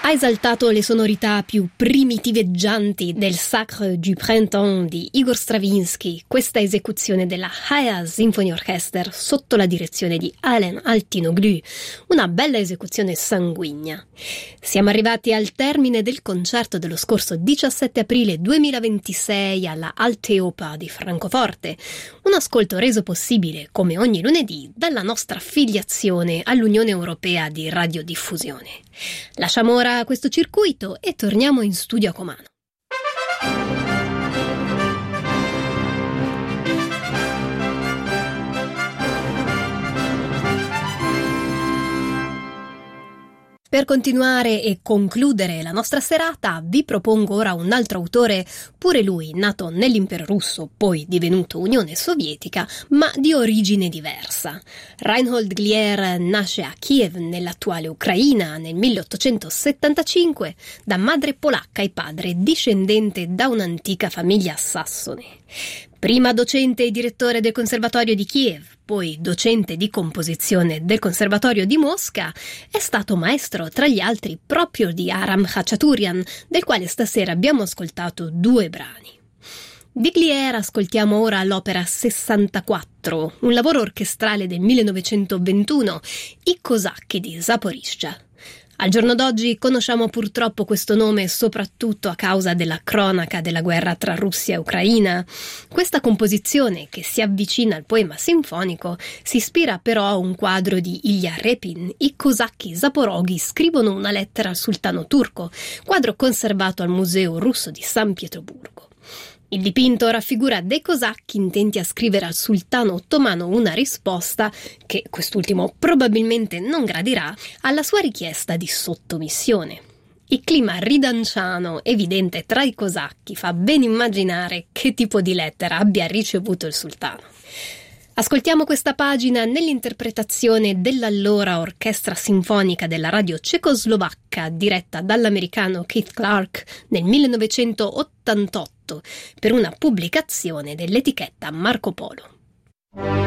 Ha esaltato le sonorità più primitiveggianti del Sacre du Printemps di Igor Stravinsky, questa esecuzione della Haya Symphony Orchestra sotto la direzione di Alain Altinoglu, una bella esecuzione sanguigna. Siamo arrivati al termine del concerto dello scorso 17 aprile 2026 alla Alteopa di Francoforte, un ascolto reso possibile, come ogni lunedì, dalla nostra affiliazione all'Unione Europea di Radiodiffusione. Lasciamo ora questo circuito e torniamo in studio a Comano. Per continuare e concludere la nostra serata, vi propongo ora un altro autore, pure lui nato nell'impero russo, poi divenuto Unione Sovietica, ma di origine diversa. Reinhold Glier nasce a Kiev, nell'attuale Ucraina, nel 1875, da madre polacca e padre discendente da un'antica famiglia sassone. Prima docente e direttore del Conservatorio di Kiev, poi docente di composizione del Conservatorio di Mosca, è stato maestro tra gli altri proprio di Aram Khachaturian, del quale stasera abbiamo ascoltato 2 brani. Di Glier ascoltiamo ora l'opera 64, un lavoro orchestrale del 1921, I Cosacchi di Zaporizhzhia. Al giorno d'oggi conosciamo purtroppo questo nome soprattutto a causa della cronaca della guerra tra Russia e Ucraina. Questa composizione, che si avvicina al poema sinfonico, si ispira però a un quadro di Ilya Repin. I cosacchi zaporoghi scrivono una lettera al sultano turco, quadro conservato al Museo Russo di San Pietroburgo. Il dipinto raffigura dei cosacchi intenti a scrivere al sultano ottomano una risposta, che quest'ultimo probabilmente non gradirà, alla sua richiesta di sottomissione. Il clima ridanciano evidente tra i cosacchi fa ben immaginare che tipo di lettera abbia ricevuto il sultano. Ascoltiamo questa pagina nell'interpretazione dell'allora Orchestra Sinfonica della radio cecoslovacca, diretta dall'americano Keith Clark nel 1988 per una pubblicazione dell'etichetta Marco Polo.